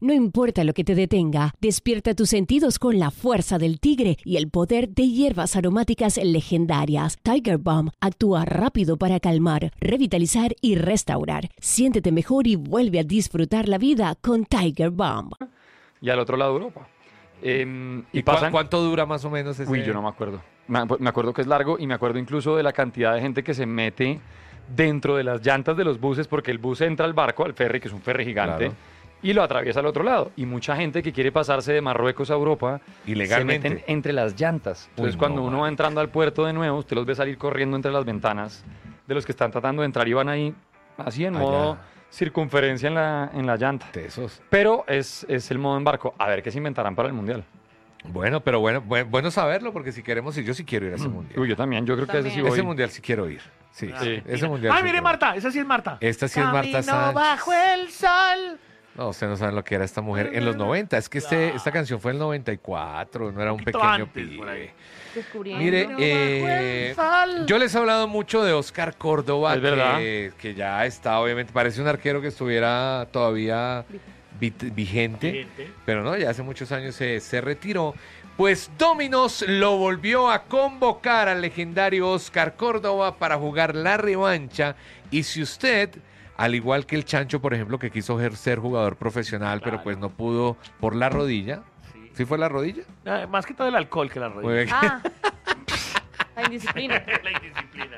No importa lo que te detenga, despierta tus sentidos con la fuerza del tigre y el poder de hierbas aromáticas legendarias. Tiger Balm actúa rápido para calmar, revitalizar y restaurar. Siéntete mejor y vuelve a disfrutar la vida con Tiger Balm. Y al otro lado de Europa. ¿Y cuánto dura más o menos ese? Uy, yo no me acuerdo. Me acuerdo que es largo y me acuerdo incluso de la cantidad de gente que se mete dentro de las llantas de los buses, porque el bus entra al barco, al ferry, que es un ferry gigante, Claro. y lo atraviesa al otro lado. Y mucha gente que quiere pasarse de Marruecos a Europa Ilegalmente. se meten entre las llantas. Entonces, Uy, cuando no, uno va entrando al puerto de nuevo, usted los ve salir corriendo entre las ventanas de los que están tratando de entrar y van ahí así en Allá. modo circunferencia en la llanta. Tesos. Pero es el modo en barco. A ver qué se inventarán para el Mundial. Bueno, pero bueno saberlo, porque si queremos ir, yo sí quiero ir a ese mundial. Uy, yo también, yo creo que ese sí voy. Ese mundial sí quiero ir. Sí, Sí. ese mundial. ¡Ay, sí mire, quiero ir. Marta! Esa sí es Marta. Esta sí es Marta Camino Sánchez. bajo el sol. No, ustedes no saben lo que era esta mujer en los 90. Es que esta canción fue en el 94, no era un poquito pequeño antes, por ahí. pibe. Descubriendo. Mire, yo les he hablado mucho de Oscar Córdoba, Es verdad. que ya está, obviamente, parece un arquero que estuviera todavía vigente, Vigente. pero no, ya hace muchos años se retiró. Pues Dominos lo volvió a convocar al legendario Oscar Córdoba para jugar la revancha. Y si usted, al igual que el Chancho, por ejemplo, que quiso ser jugador profesional, pero pues no pudo por la rodilla. ¿Sí fue la rodilla? Más que todo el alcohol que la rodilla. Muy bien. Ah, la indisciplina. La indisciplina.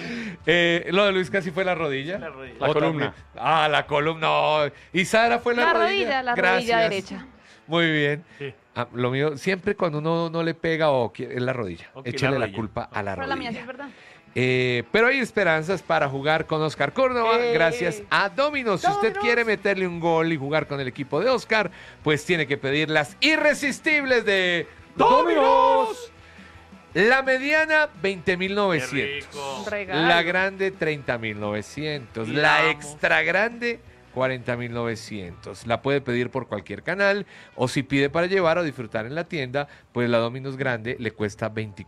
Lo de Luis casi fue la rodilla. La rodilla. La O columna. también- la columna. No. Y Sara fue la rodilla. La Gracias. rodilla derecha. Muy bien. Sí. Lo mío, siempre cuando uno no le pega es la rodilla. Ok, Échale la la rodilla. culpa a la Pero la mía sí rodilla. es verdad. Pero hay esperanzas para jugar con Oscar Córdoba gracias a Dominos. Si usted quiere meterle un gol y jugar con el equipo de Oscar, pues tiene que pedir las irresistibles de Dominos. La mediana, 20.900. Qué rico. Un regalo. La grande, 30.900. Y La la amo. extra grande, 40.900. La puede pedir por cualquier canal, o si pide para llevar o disfrutar en la tienda, pues la Domino's grande le cuesta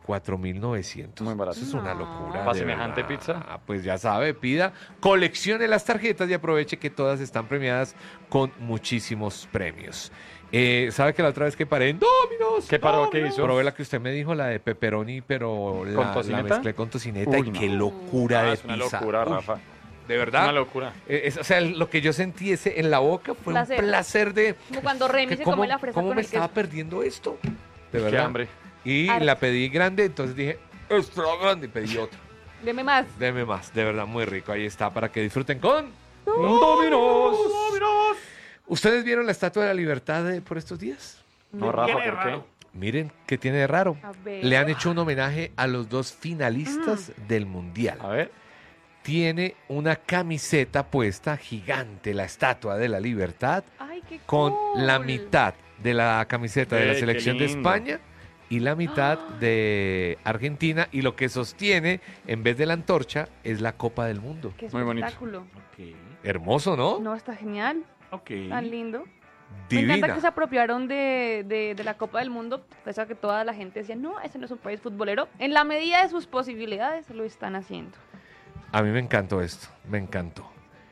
24.900. Muy barato. Eso es una locura. ¿Para de semejante verdad. pizza? Pues ya sabe, pida, coleccione las tarjetas y aproveche que todas están premiadas con muchísimos premios. ¿Sabe que la otra vez que paré en Domino's? ¿Qué paró? ¿Qué hizo? Probé la que usted me dijo, la de pepperoni, pero la tocineta? mezclé con tocineta. Uy, y no. qué locura de Es una pizza. locura, Uf, Rafa. de verdad. Una locura. O sea, lo que yo sentí en la boca fue Placer. un placer de... Como cuando Remy se come la fresa ¿Cómo con me el estaba queso. perdiendo esto? De Qué verdad. hambre. Y Harto. la pedí grande, entonces dije, extra grande, y pedí otra. Deme más. Deme más, de verdad, muy rico. Ahí está, para que disfruten con... ¡Dominos! ¡Dominos! ¿Ustedes vieron la Estatua de la Libertad por estos días? No, Rafa, Tiene ¿por qué? raro. Miren qué tiene de raro. A ver. Le han hecho un homenaje a los dos finalistas del Mundial. A ver. Tiene una camiseta puesta gigante, la Estatua de la Libertad, Ay, qué con cool. la mitad de la camiseta de la Qué selección de lindo. España y la mitad de Argentina, y lo que sostiene en vez de la antorcha es la Copa del Mundo. Qué Muy bonito. espectáculo. Ok. Hermoso, ¿no? No, está genial. Ok. Tan lindo. Me encanta Divina. que se apropiaron de la Copa del Mundo, pese a que toda la gente decía, no, ese no es un país futbolero. En la medida de sus posibilidades lo están haciendo. A mí me encantó esto, me encantó.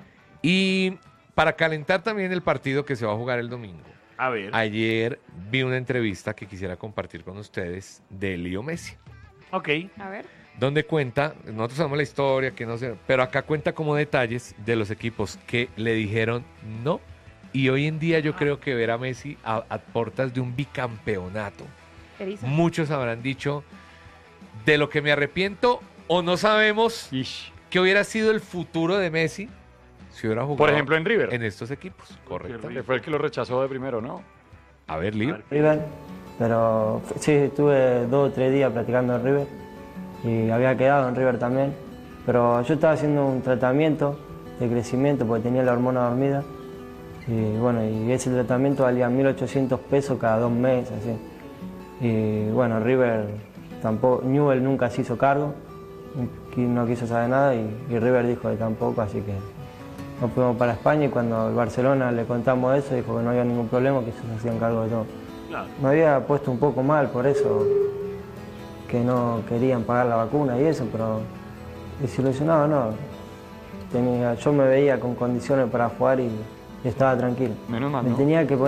Y para calentar también el partido que se va a jugar el domingo, A ver. ayer vi una entrevista que quisiera compartir con ustedes de Leo Messi, Ok. A ver. donde cuenta, nosotros sabemos la historia, que no sé, pero acá cuenta como detalles de los equipos que le dijeron no. Y hoy en día yo creo que ver a Messi a puertas de un bicampeonato, Eriza. muchos habrán dicho, de lo que me arrepiento o no sabemos Ish. que hubiera sido el futuro de Messi si hubiera jugado Por ejemplo, en River. en estos equipos. Correcto. Que fue el que lo rechazó de primero, ¿no? A ver, Leo. River, pero sí, estuve 2 o 3 días practicando en River y había quedado en River también, pero yo estaba haciendo un tratamiento de crecimiento porque tenía la hormona dormida y bueno, y ese tratamiento valía 1.800 pesos cada 2 meses, así. Y bueno, River tampoco, Newell nunca se hizo cargo, no quiso saber nada y River dijo que tampoco, así que nos fuimos para España y cuando el Barcelona le contamos eso dijo que no había ningún problema, que ellos se hacían cargo de todo. Claro. Me había puesto un poco mal por eso, que no querían pagar la vacuna y eso, pero desilusionado no. Yo me veía con condiciones para jugar y estaba tranquilo. Menos mal, Me ¿no? tenía que poner